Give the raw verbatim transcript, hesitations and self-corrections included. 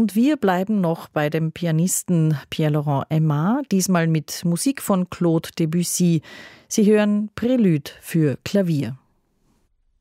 Und wir bleiben noch bei dem Pianisten Pierre-Laurent Aimard, diesmal mit Musik von Claude Debussy. Sie hören Prélude für Klavier.